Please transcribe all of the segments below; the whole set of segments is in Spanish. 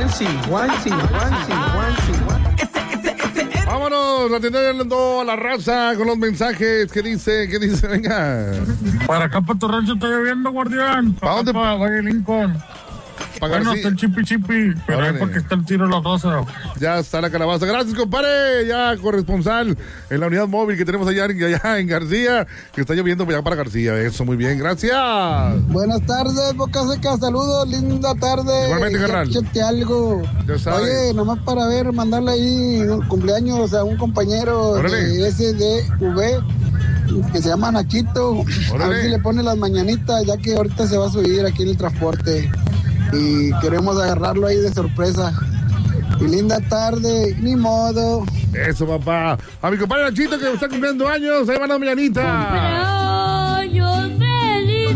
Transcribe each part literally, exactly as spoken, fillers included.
Juansi, Juansi, Juansi, Juansi. Vámonos, atendiendo a la raza con los mensajes. ¿Qué dice? ¿Qué dice? Venga. Para acá, para tu rancho, está lloviendo, guardián. ¿Para dónde? Para Valle Lincoln. Para bueno, García. está el chipi chipi, pero es porque está el tiro la rosa. Ya está la calabaza. Gracias, compadre. Ya corresponsal en la unidad móvil que tenemos allá, allá en García, que está lloviendo ya para García. Eso, muy bien, gracias. Buenas tardes, Boca Seca, saludos, linda tarde. Igualmente, carnal. Échate algo. Ya sabes. Oye, nomás para ver, mandarle ahí un cumpleaños a un compañero Órale. de S D V que se llama Nachito. Órale. A ver si le pone las mañanitas, ya que ahorita se va a subir aquí en el transporte. Y queremos agarrarlo ahí de sorpresa. Y linda tarde, ni modo. Eso, papá. A mi compadre Nachito que está cumpliendo años, ahí van las mañanitas. Cumpleaños feliz,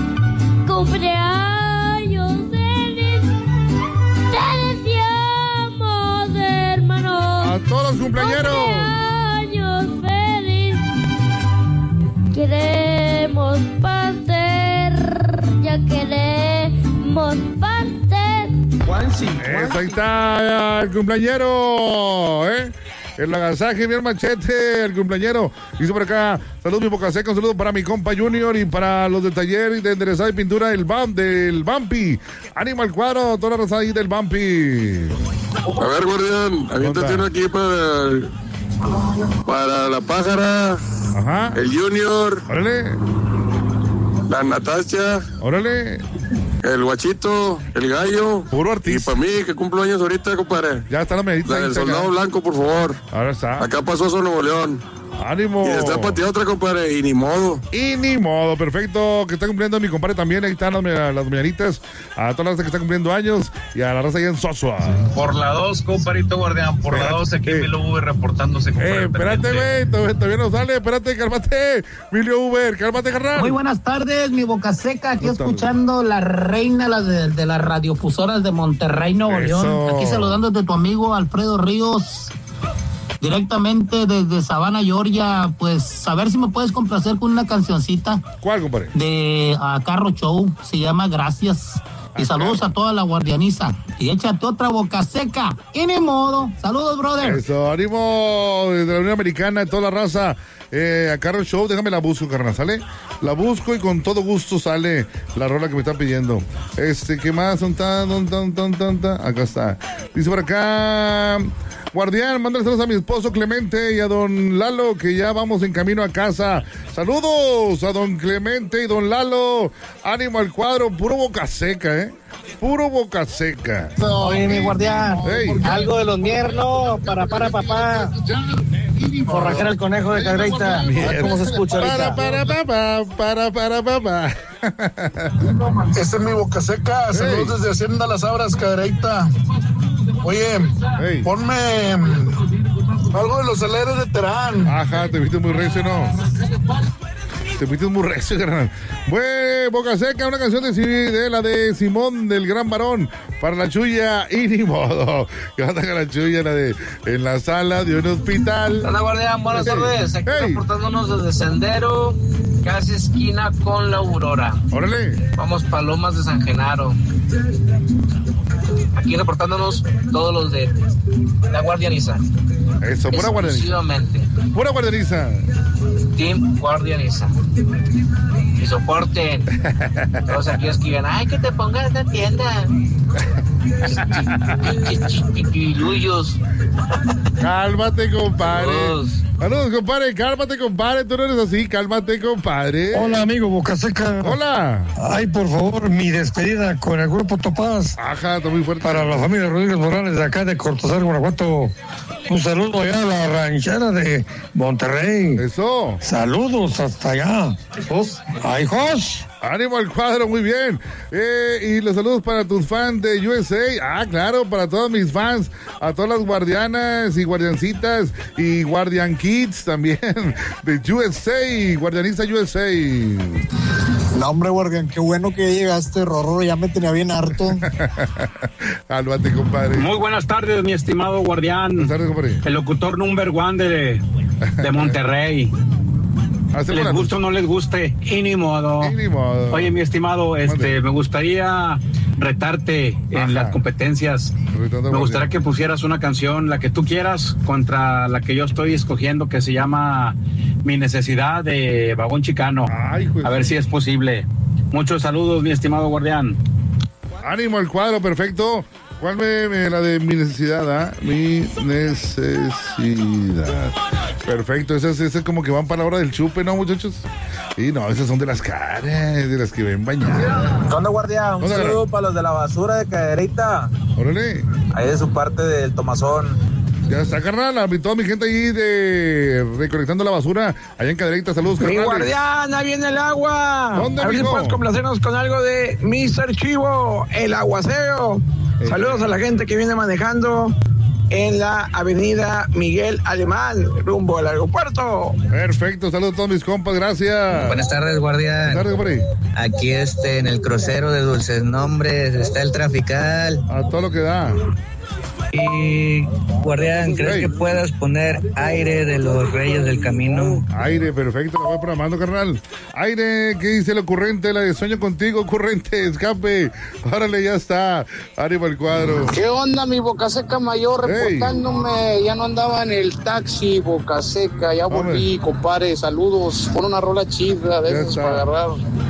cumpleaños feliz, te deseamos, hermano. A todos los cumpleañeros. Cumpleaños feliz, queremos pastel, ya queremos pastel. Juansi, Eso, ahí está el cumpleañero, ¿eh? El agasaje, mi machete, el cumpleañero. Dice por acá, saludos mi Boca Seca, un saludo para mi compa Junior y para los de taller de enderezada y pintura del Bam, del Bampi. Ánimo al cuadro, toda la raza ahí del Bampi. A ver, guardián, aviéntate uno aquí para, para la pájara, Ajá. el Junior, Órale, la Natasha, órale. el Guachito, el Gallo. Puro Y artista. para mí, que cumplo años ahorita, compadre. Ya está la medita. La del Soldado Blanco, por favor. Ahora está. Acá pasó eso Nuevo León. Ánimo. Y está pateando otra, compadre, y ni modo. Y ni modo, perfecto, que está cumpliendo mi compadre también, ahí están las, las mañanitas, a toda la raza que está cumpliendo años y a la raza allá en Sosua. Por la dos, compadrito guardián, por Espérate. la dos, aquí Eh. Emilio Uber reportándose. Eh, espérate, güey, todavía, todavía no sale, espérate, cálmate, Emilio Uber, cálmate, carnal. Muy buenas tardes, mi Boca Seca, aquí Buenas tardes. escuchando la reina las de, de las radiofusoras de Monterrey, Nuevo Eso. León. Aquí saludando de tu amigo Alfredo Ríos, directamente desde Savannah, Georgia. Pues a ver si me puedes complacer con una cancioncita ¿Cuál, compadre? de uh, Carro Show, se llama Gracias. Y saludos a toda la guardianiza. Y échate otra Boca Seca. Y ni modo. Saludos, brother. Eso, ánimo desde la Unión Americana, toda la raza. Eh, a Carlos Show, déjame la busco, carnal, ¿sale? La busco y con todo gusto sale la rola que me están pidiendo. Este, ¿qué más? Son tan, tan, tan, tan, tan, tan. Acá está. Dice por acá, guardián, mándale saludos a mi esposo Clemente y a don Lalo, que ya vamos en camino a casa. Saludos a don Clemente y don Lalo. Ánimo al cuadro, puro Boca Seca, ¿eh? Puro Boca Seca. Oye, mi guardián, Hey. algo de los miernos para para papá. Forrajar al conejo de Cadreita. A ver cómo se escucha Para, ahorita. para, para, para, para, para. Este es mi Boca Seca, saludos Hey. desde Hacienda Las Abras, Cadreita. Oye, Hey. ponme mm, algo de los aleros de Terán. Ajá, te viste muy recio, ¿no? Te viste muy recio, carnal. Bueno, Boca Seca, una canción de, de la de Simón del Gran Varón para la Chuya y ni modo. Que va a la Chuya, la de en la sala de un hospital. Hola, guardián, buenas Hey. tardes. Aquí Hey. reportándonos desde Sendero, casi esquina con la Aurora. Órale. Vamos, Palomas de San Genaro. Aquí reportándonos todos los de la Guardianiza. Eso, pura guardianiza. Exclusivamente. Pura guardianiza. Team Guardianiza. Y soporten. Todos aquellos que digan, ay, que te pongas esta tienda. Chiquiluyos. Cálmate, compadre. Saludos. Saludos, compadre. Cálmate, compadre. Tú no eres así. Cálmate, compadre. Hola, amigo Boca Seca. Hola. Ay, por favor, mi despedida con el grupo Topaz. Ajá, está muy fuerte. Para la familia Rodríguez Morales de acá de Cortázar, Guanajuato. Un saludo allá a la ranchera de Monterrey. Eso. Saludos hasta allá. ¡Ay, Jos! Ánimo al cuadro, muy bien. Eh, y los saludos para tus fans de U S A. Ah, claro, para todos mis fans, a todas las guardianas y guardiancitas y guardian kids también de U S A, guardianista U S A. No, hombre, guardián, qué bueno que llegaste, Rorro, ya me tenía bien harto. Cálmate, compadre. Muy buenas tardes, mi estimado guardián. Buenas tardes, compadre. El locutor number one de, de Monterrey. Hacemos Les guste o no les guste, y ni modo. Y ni modo. Oye, mi estimado, este, Mande. me gustaría retarte en Ajá. las competencias. Me gustaría que pusieras una canción, la que tú quieras, contra la que yo estoy escogiendo, que se llama Mi Necesidad, de Vagón Chicano. Ay, a ver si es posible. Muchos saludos, mi estimado guardián. Ánimo al cuadro, perfecto. ¿Cuál me, me la de mi necesidad? ¿Ah? Mi necesidad. Perfecto, esas, esas como que van para la hora del chupe, ¿no, muchachos? Y no, esas son de las caras, de las que ven bañadas. ¿Qué onda, guardia? Un ¿Dónde, saludo guardia? para los de la basura de Cadereyta. Órale. Ahí de su parte del Tomazón. Ya está, carnal. A toda mi gente ahí de recolectando la basura allá en Cadereyta. Saludos, Mi carnales. guardiana, viene el agua. ¿Dónde, A ver si amigo? puedes complacernos con algo de mister Chivo, el aguacero. Eh. Saludos a la gente que viene manejando en la avenida Miguel Alemán, rumbo al aeropuerto. Perfecto, saludos a todos mis compas, gracias. Buenas tardes, guardián. Buenas tardes, compadre. Aquí este, en el crucero de Dulces Nombres está el trafical. A todo lo que da. Y, guardián, ¿crees Hey. que puedas poner Aire de los Reyes del Camino? Aire, perfecto, la voy programando, carnal. Aire, ¿qué dice el ocurrente? La de Sueño Contigo, ocurrente, escape. Órale, ya está. Ánimo al cuadro. ¿Qué onda, mi Boca Seca Mayor? Hey. Reportándome. Ya no andaba en el taxi, Boca Seca. Ya volví, compadre. Saludos. Pon una rola chida de Ya esas está. para agarrar.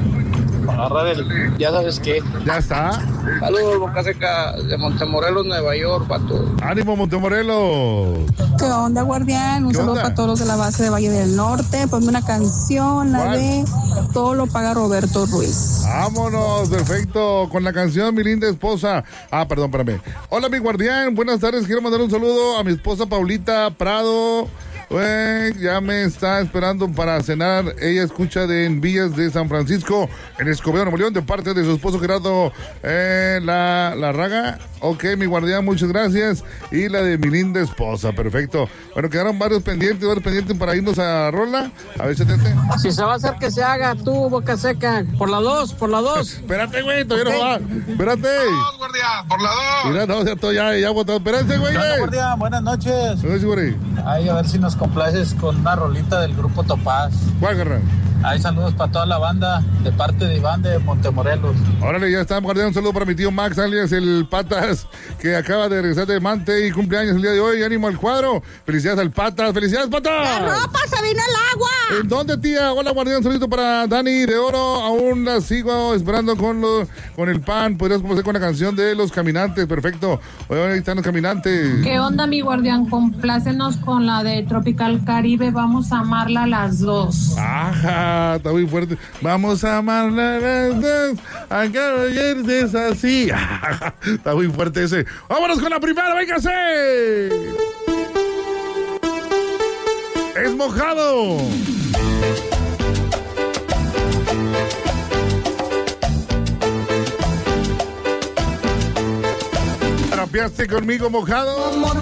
Para agarrar el. Ya sabes qué. Ya está. Saludos, Boca Seca de Montemorelos, Nueva York, pato. Ánimo, Montemorelos. ¿Qué onda, guardián? Un ¿Qué saludo onda? para todos los de la base de Valle del Norte. Ponme una canción, la ¿Cuál? de Todo lo paga Roberto Ruiz. Vámonos, perfecto, con la canción Mi Linda Esposa. Ah, perdón, espérame. Hola, mi guardián, buenas tardes. Quiero mandar un saludo a mi esposa Paulita Prado. Pues, ya me está esperando para cenar. Ella escucha de en Villas de San Francisco, en Escobedo, Nuevo León, de parte de su esposo Gerardo eh, la, la Raga. Ok, mi guardián, muchas gracias. Y la de Mi Linda Esposa, perfecto. Bueno, quedaron varios pendientes, varios pendientes para irnos a Rola. A ver, chatete. Si se va a hacer que se haga tú, Boca Seca. Por la dos, por la dos. Espérate, güey, todavía no va. Espérate. guardia, por la dos. Mira, no, ya estoy, ya, ya votado. Espérate, güey. ¿Qué onda, guardia? Buenas noches. No, sí, güey. Ahí a ver si nos complaces con una rolita del grupo Topaz. ¿Cuál, carnal? Ahí saludos para toda la banda de parte de Iván de Montemorelos. Órale, ya estamos, guardián. Un saludo para mi tío Max, alias el Patas, que acaba de regresar de Mante y cumpleaños el día de hoy. Ánimo al cuadro. Felicidades al Patas. ¡Felicidades, Patas! ¡La ropa se vino el agua! ¿En dónde, tía? Hola, guardián. Un saludito para Dani de Oro. Aún la sigo esperando con, lo, con el pan. Podrías comenzar con la canción de Los Caminantes. Perfecto. Oye, ahí están los caminantes. ¿Qué onda, mi guardián? Complácenos con la de Tropical Caribe. Vamos a amarla las dos. Ajá, está muy fuerte. Vamos a amarla las dos. Acá ayer es así. Está muy fuerte ese. Vámonos con la primera, véngase. Es mojado. ¿Trapeaste conmigo, mojado?